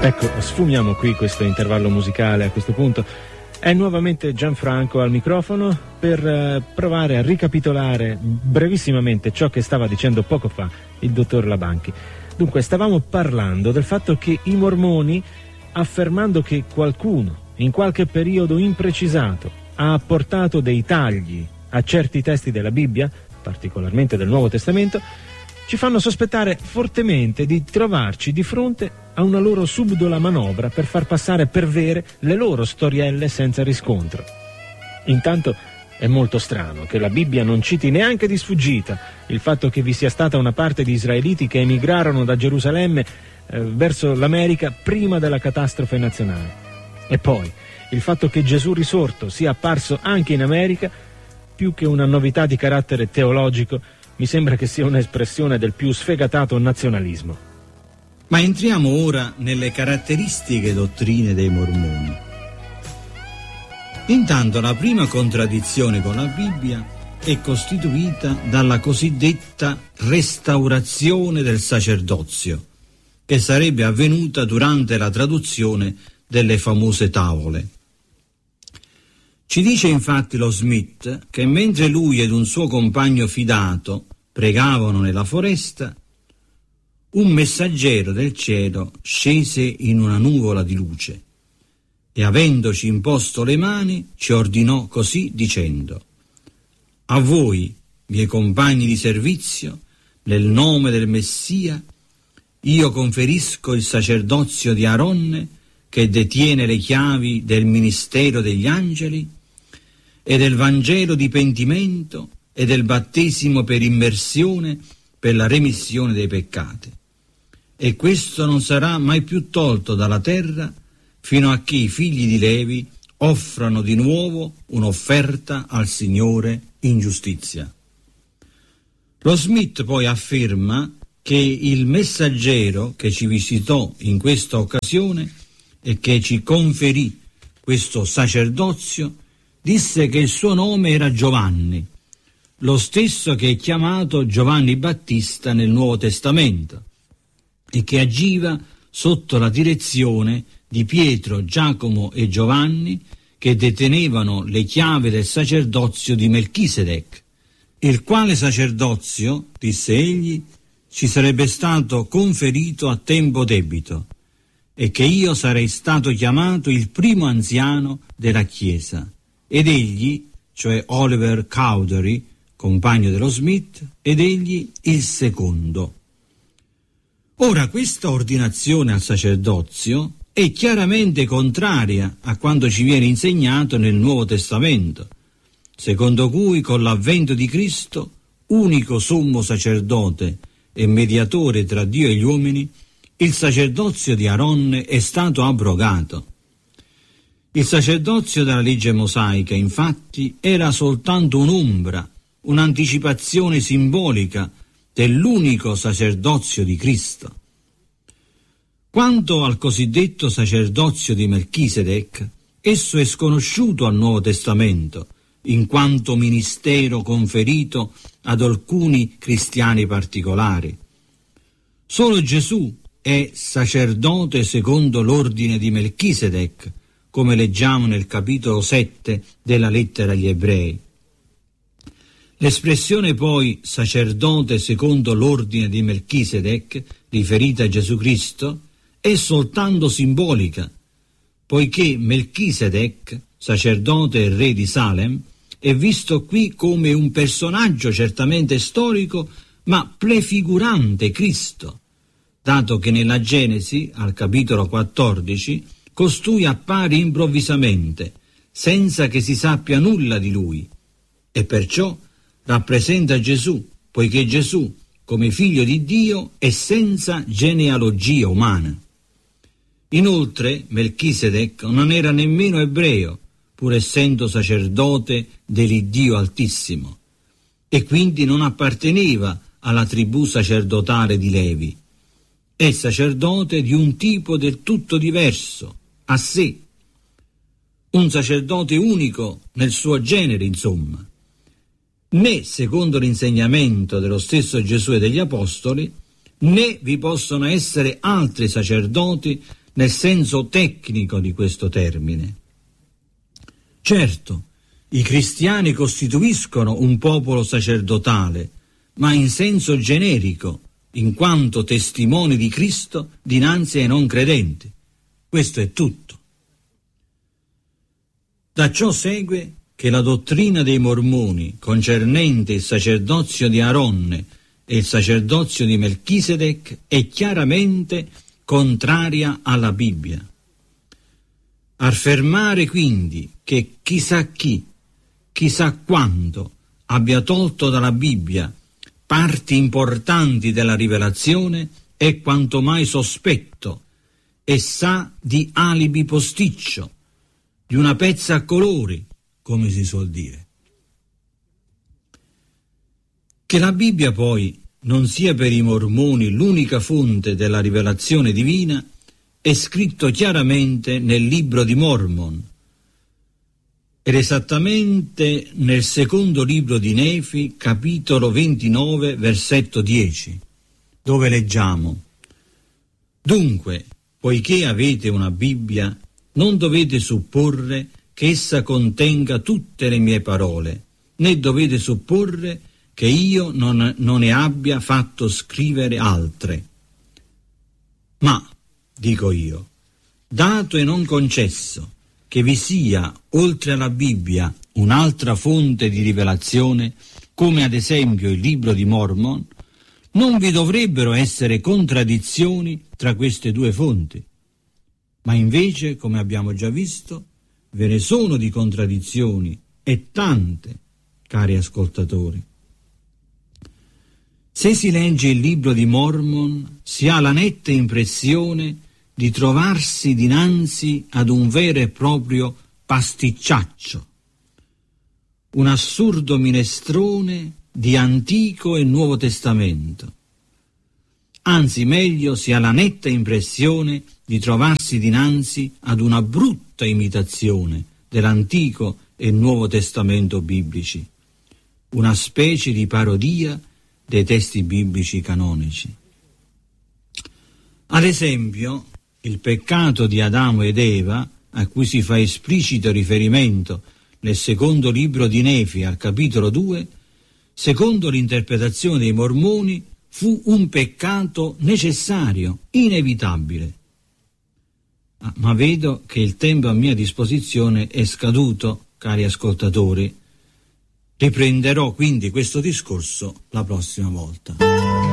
Ecco, sfumiamo qui questo intervallo musicale a questo punto. È nuovamente Gianfranco al microfono per provare a ricapitolare brevissimamente ciò che stava dicendo poco fa il dottor Labanchi. Dunque, stavamo parlando del fatto che i mormoni, affermando che qualcuno in qualche periodo imprecisato ha apportato dei tagli a certi testi della Bibbia, particolarmente del Nuovo Testamento, ci fanno sospettare fortemente di trovarci di fronte a una loro subdola manovra per far passare per vere le loro storielle senza riscontro. Intanto è molto strano che la Bibbia non citi neanche di sfuggita il fatto che vi sia stata una parte di israeliti che emigrarono da Gerusalemme verso l'America prima della catastrofe nazionale. E poi il fatto che Gesù risorto sia apparso anche in America, più che una novità di carattere teologico, mi sembra che sia un'espressione del più sfegatato nazionalismo. Ma entriamo ora nelle caratteristiche dottrine dei mormoni. Intanto la prima contraddizione con la Bibbia è costituita dalla cosiddetta restaurazione del sacerdozio, che sarebbe avvenuta durante la traduzione delle famose tavole. Ci dice infatti lo Smith che mentre lui ed un suo compagno fidato pregavano nella foresta, un messaggero del cielo scese in una nuvola di luce e avendoci imposto le mani ci ordinò così dicendo: a voi, miei compagni di servizio, nel nome del Messia, io conferisco il sacerdozio di Aronne che detiene le chiavi del ministero degli angeli e del Vangelo di pentimento e del battesimo per immersione per la remissione dei peccati. E questo non sarà mai più tolto dalla terra fino a che i figli di Levi offrano di nuovo un'offerta al Signore in giustizia. Lo Smith poi afferma che il messaggero che ci visitò in questa occasione e che ci conferì questo sacerdozio disse che il suo nome era Giovanni, lo stesso che è chiamato Giovanni Battista nel Nuovo Testamento, e che agiva sotto la direzione di Pietro, Giacomo e Giovanni, che detenevano le chiavi del sacerdozio di Melchisedec, il quale sacerdozio, disse egli, ci sarebbe stato conferito a tempo debito, e che io sarei stato chiamato il primo anziano della Chiesa, ed egli, cioè Oliver Cowdery, compagno dello Smith, ed egli il secondo. Ora, questa ordinazione al sacerdozio è chiaramente contraria a quanto ci viene insegnato nel Nuovo Testamento, secondo cui con l'avvento di Cristo, unico sommo sacerdote e mediatore tra Dio e gli uomini, il sacerdozio di Aronne è stato abrogato. Il sacerdozio della legge mosaica, infatti, era soltanto un'ombra, un'anticipazione simbolica dell'unico sacerdozio di Cristo. Quanto al cosiddetto sacerdozio di Melchisedec, esso è sconosciuto al Nuovo Testamento, in quanto ministero conferito ad alcuni cristiani particolari. Solo Gesù è sacerdote secondo l'ordine di Melchisedec, come leggiamo nel capitolo 7 della lettera agli Ebrei. L'espressione poi sacerdote secondo l'ordine di Melchisedec, riferita a Gesù Cristo, è soltanto simbolica, poiché Melchisedec, sacerdote e re di Salem, è visto qui come un personaggio certamente storico, ma prefigurante Cristo, dato che nella Genesi, al capitolo 14, costui appare improvvisamente, senza che si sappia nulla di lui, e perciò rappresenta Gesù, poiché Gesù, come figlio di Dio, è senza genealogia umana. Inoltre, Melchisedec non era nemmeno ebreo, pur essendo sacerdote dell'Iddio Altissimo, e quindi non apparteneva alla tribù sacerdotale di Levi. È sacerdote di un tipo del tutto diverso, a sé, un sacerdote unico nel suo genere, insomma. Né, secondo l'insegnamento dello stesso Gesù e degli Apostoli, né vi possono essere altri sacerdoti nel senso tecnico di questo termine. Certo, i cristiani costituiscono un popolo sacerdotale, ma in senso generico, in quanto testimoni di Cristo dinanzi ai non credenti. Questo è tutto. Da ciò segue che la dottrina dei Mormoni concernente il sacerdozio di Aronne e il sacerdozio di Melchisedec è chiaramente contraria alla Bibbia. Affermare quindi che chissà chi, chissà quando abbia tolto dalla Bibbia parti importanti della rivelazione è quanto mai sospetto e sa di alibi posticcio, di una pezza a colori, come si suol dire. Che la Bibbia poi non sia per i Mormoni l'unica fonte della rivelazione divina è scritto chiaramente nel libro di Mormon, ed esattamente nel secondo libro di Nefi, capitolo 29, versetto 10, dove leggiamo: «Dunque, poiché avete una Bibbia, non dovete supporre che essa contenga tutte le mie parole, né dovete supporre che io non ne abbia fatto scrivere altre. Ma, dico io, dato e non concesso che vi sia, oltre alla Bibbia, un'altra fonte di rivelazione, come ad esempio il libro di Mormon, non vi dovrebbero essere contraddizioni tra queste due fonti. Ma invece, come abbiamo già visto, ve ne sono di contraddizioni, e tante, cari ascoltatori. Se si legge il libro di Mormon, si ha la netta impressione di trovarsi dinanzi ad un vero e proprio pasticciaccio, un assurdo minestrone di Antico e Nuovo Testamento. Anzi, meglio, si ha la netta impressione di trovarsi dinanzi ad una brutta imitazione dell'Antico e Nuovo Testamento biblici, una specie di parodia dei testi biblici canonici. Ad esempio, il peccato di Adamo ed Eva, a cui si fa esplicito riferimento nel secondo libro di Nefi al capitolo 2, secondo l'interpretazione dei Mormoni, fu un peccato necessario, inevitabile. Ma vedo che il tempo a mia disposizione è scaduto, cari ascoltatori. Riprenderò quindi questo discorso la prossima volta.